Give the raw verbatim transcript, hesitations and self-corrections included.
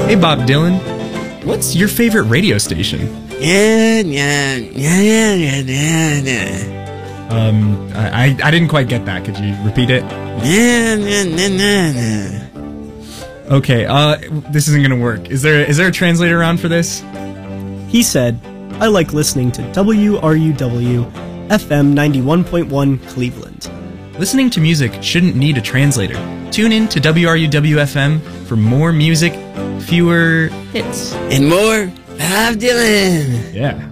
Hey, Bob Dylan. What's your favorite radio station? Yeah, yeah, yeah, yeah, yeah, yeah, yeah. Um, I, I didn't quite get that. Could you repeat it? Yeah, yeah, yeah, yeah. Okay, uh, this isn't gonna work. Is there is there a translator around for this? He said, I like listening to W R U W F M ninety-one point one Cleveland. Listening to music shouldn't need a translator. Tune in to W R U W F M for more music, fewer hits. And more Bob Dylan. Yeah.